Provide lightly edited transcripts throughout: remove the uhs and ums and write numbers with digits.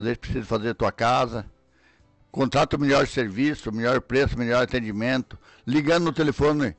Às vezes precisa fazer a tua casa. Contrata o melhor serviço, o melhor preço, o melhor atendimento. Ligando no telefone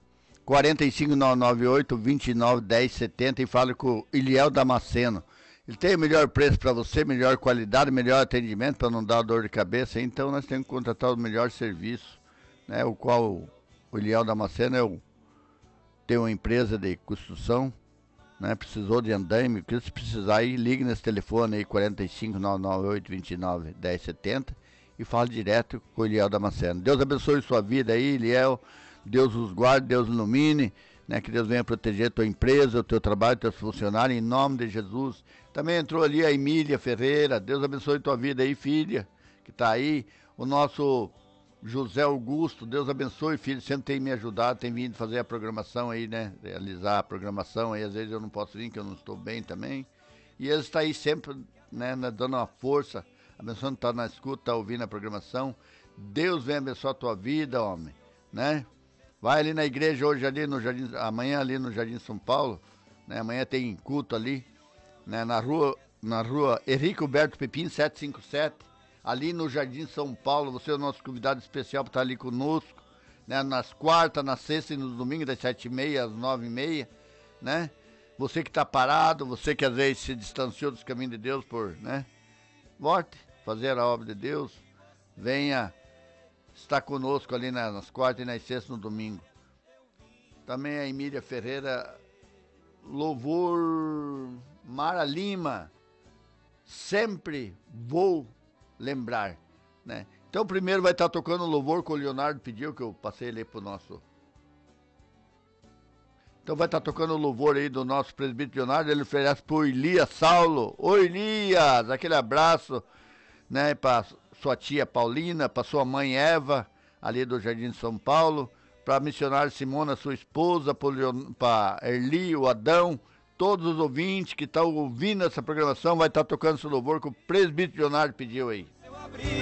45998 291070 e fale com o Iliel Damasceno. Ele tem o melhor preço para você, melhor qualidade, melhor atendimento para não dar dor de cabeça. Então nós temos que contratar o melhor serviço, né? O qual o Iliel Damasceno tem uma empresa de construção, né? Precisou de andaime, se precisar aí, ligue nesse telefone aí 45998 291070 e fale direto com o Iliel Damasceno. Deus abençoe sua vida aí, Iliel. Deus os guarde, Deus ilumine, né? Que Deus venha proteger a tua empresa, o teu trabalho, teus funcionários, em nome de Jesus. Também entrou ali a Emília Ferreira. Deus abençoe tua vida aí, filha, que está aí. O nosso José Augusto, Deus abençoe, filho, sempre tem me ajudado, tem vindo fazer a programação aí, né? Realizar a programação aí, às vezes eu não posso vir, que eu não estou bem também. E ele está aí sempre, né, dando uma força, abençoando, está na escuta, está ouvindo a programação. Deus venha abençoar a tua vida, homem, né? Vai ali na igreja hoje, ali no Jardim, amanhã ali no Jardim São Paulo, né? Amanhã tem culto ali, né? Na rua Henrique Huberto Pepim, 757, ali no Jardim São Paulo. Você é o nosso convidado especial para estar ali conosco, né? Nas quartas, na sexta e nos domingos, das 7h30 às 9h30, né? Você que está parado, você que às vezes se distanciou dos caminhos de Deus né? Volte, fazer a obra de Deus, venha estar conosco ali nas quartas e nas sextas no domingo. Também a Emília Ferreira, louvor Mara Lima, sempre vou lembrar, né? Então primeiro vai estar tocando o louvor que o Leonardo pediu, que eu passei ali pro nosso. Então vai estar tocando o louvor aí do nosso presbítero Leonardo, ele oferece pro Elias Saulo. Oi, Elias, aquele abraço, né, para sua tia Paulina, para sua mãe Eva, ali do Jardim de São Paulo, para a missionária Simona, sua esposa, para Erli, o Adão, todos os ouvintes que estão ouvindo essa programação, vai estar tocando esse louvor que o presbítero Leonardo pediu aí.